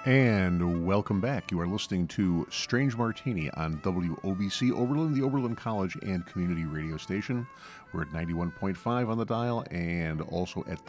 And welcome back. You are listening to Strange Martini on WOBC Oberlin, the Oberlin College and Community Radio Station. We're at 91.5 on the dial and also at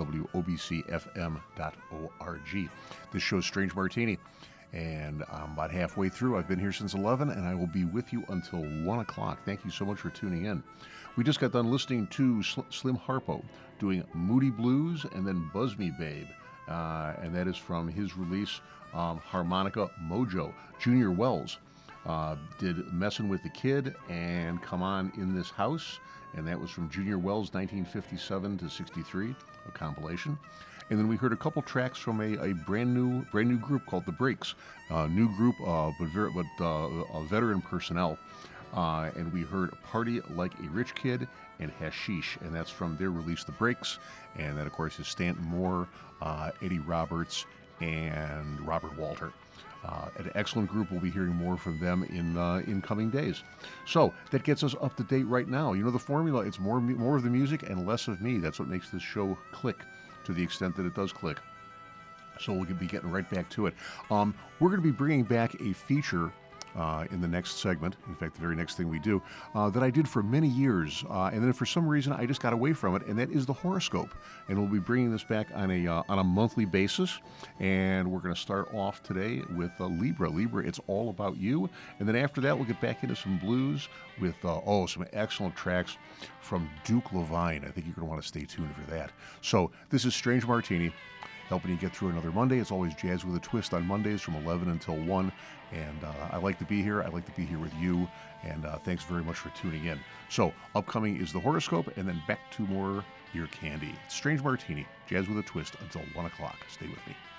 WOBCFM.org. This show's Strange Martini, and I'm about halfway through. I've been here since 11, and I will be with you until 1 o'clock. Thank you so much for tuning in. We just got done listening to Slim Harpo doing Moody Blues and then Buzz Me Babe, and that is from his release Harmonica Mojo. Junior Wells did Messin' with the Kid and Come On in This House, and that was from Junior Wells 1957 to 63, a compilation. And then we heard a couple tracks from a brand new group called The Breaks, new group but veteran personnel. And we heard Party Like a Rich Kid and Hashish, and that's from their release The Breaks. And that, of course, is Stanton Moore, Eddie Roberts, and Robert Walter. An excellent group. We'll be hearing more from them in coming days. So that gets us up to date right now. You know the formula. It's more of the music and less of me. That's what makes this show click to the extent that it does click. So we'll be getting right back to it. We're going to be bringing back a feature in the next segment, in fact, the very next thing we do, that I did for many years, and then for some reason I just got away from it, and that is the horoscope. And we'll be bringing this back on a monthly basis, and we're going to start off today with Libra. Libra, it's all about you, and then after that we'll get back into some blues with some excellent tracks from Duke Levine. I think you're going to want to stay tuned for that. So this is Strange Martini, helping you get through another Monday. It's always jazz with a twist on Mondays from 11 until 1. And I like to be here. I like to be here with you. And thanks very much for tuning in. So upcoming is the horoscope, and then back to more Ear Candy. It's Strange Martini, jazz with a twist until 1 o'clock. Stay with me.